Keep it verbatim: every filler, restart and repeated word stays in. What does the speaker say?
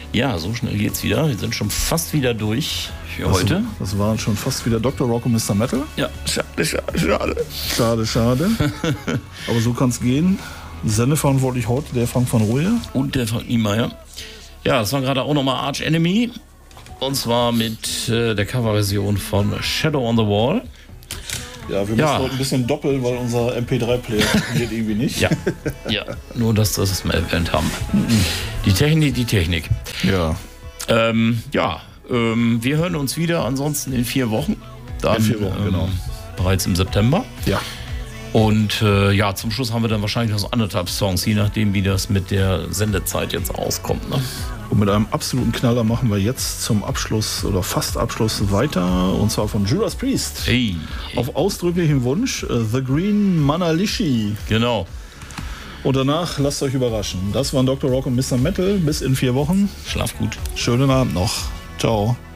Ja, so schnell geht's wieder. Wir sind schon fast wieder durch für das, heute. Das war schon fast wieder Doktor Rock und Mister Metal. Ja, schade, schade, schade. Schade, schade. Aber so kann's gehen. Sendeverantwortlich heute der Frank van Rooyen. Und der Frank Niemeyer. Ja, das war gerade auch nochmal Arch Enemy. Und zwar mit äh, der Coverversion von Shadow on the Wall. Ja, wir ja. müssen heute ein bisschen doppeln, weil unser M P drei Player funktioniert irgendwie nicht. Ja, ja. Nur, dass wir das mal erwähnt haben. Die Technik, die Technik. Ja. Ähm, ja, ähm, wir hören uns wieder ansonsten in vier Wochen. Dann, in vier Wochen, ähm, genau. Bereits im September. Ja. Und äh, ja, zum Schluss haben wir dann wahrscheinlich noch so anderthalb Songs, je nachdem, wie das mit der Sendezeit jetzt auskommt. Ne? Und mit einem absoluten Knaller machen wir jetzt zum Abschluss oder fast Abschluss weiter. Und zwar von Judas Priest. Hey. Auf ausdrücklichen Wunsch uh, The Green Manalishi. Genau. Und danach lasst euch überraschen. Das waren Doktor Rock und Mister Metal. Bis in vier Wochen. Schlaf gut. Schönen Abend noch. Ciao.